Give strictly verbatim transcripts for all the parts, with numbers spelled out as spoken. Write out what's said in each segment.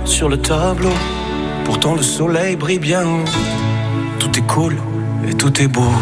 sur le tableau. Pourtant le soleil brille bien haut. Tout est cool et tout est beau.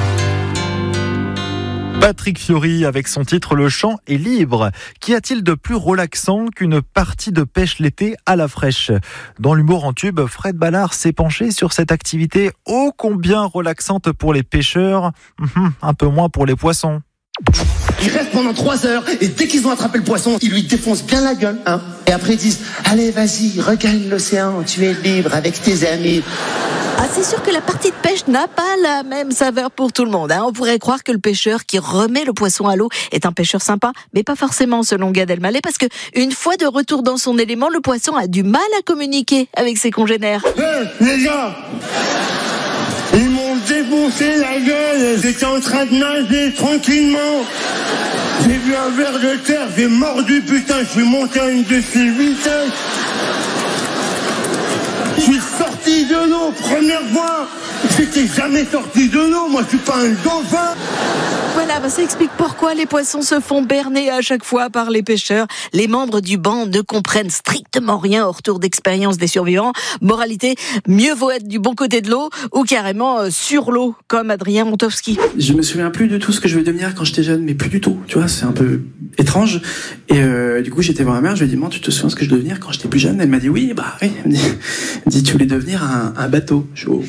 Patrick Fiori avec son titre Le champ est libre. Qu'y a-t-il de plus relaxant qu'une partie de pêche l'été à la fraîche ? Dans l'humour en tube, Fred Ballard s'est penché sur cette activité ô combien relaxante pour les pêcheurs, un peu moins pour les poissons. Ils restent pendant trois heures et dès qu'ils ont attrapé le poisson, ils lui défoncent bien la gueule. Hein. Et après ils disent « Allez, vas-y, regagne l'océan, tu es libre avec tes amis. » Ah, c'est sûr que la partie de pêche n'a pas la même saveur pour tout le monde. Hein. On pourrait croire que le pêcheur qui remet le poisson à l'eau est un pêcheur sympa, mais pas forcément selon Gad Elmaleh, parce que une fois de retour dans son élément, le poisson a du mal à communiquer avec ses congénères. Hé, hey, les gars, ils m'ont défoncé la gueule. J'étais en train de nager tranquillement. J'ai vu un ver de terre, j'ai mordu, putain, je suis monté à une de ces vitesses. Je suis sorti de l'eau, première fois. J'étais jamais sorti de l'eau, moi je suis pas un dauphin. Voilà, bah ça explique pourquoi les poissons se font berner à chaque fois par les pêcheurs. Les membres du banc ne comprennent strictement rien au retour d'expérience des survivants. Moralité, mieux vaut être du bon côté de l'eau ou carrément euh, sur l'eau, comme Adrien Montowski. Je me souviens plus de tout ce que je vais devenir quand j'étais jeune, mais plus du tout, tu vois, c'est un peu étrange. Et euh, du coup, j'étais voir ma mère, je lui ai dit, maman, tu te souviens ce que je vais devenir quand j'étais plus jeune ? Elle m'a dit, oui, bah oui. Elle me dit, elle me dit tu voulais devenir un, un bateau. Je suis, oh.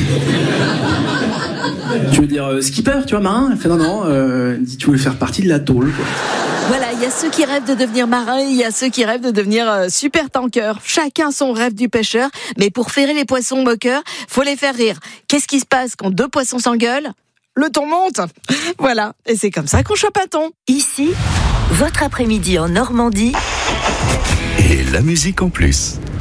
Tu veux dire euh, skipper, tu vois, marin ? Elle fait non, non, euh, elle me dit tu voulais faire partie de la tôle, quoi. Voilà, il y a ceux qui rêvent de devenir marin, il y a ceux qui rêvent de devenir euh, super tanker. Chacun son rêve du pêcheur, mais pour ferrer les poissons moqueurs, faut les faire rire. Qu'est-ce qui se passe quand deux poissons s'engueulent ? Le ton monte. Voilà, et c'est comme ça qu'on chope un thon. Ici, votre après-midi en Normandie. Et la musique en plus.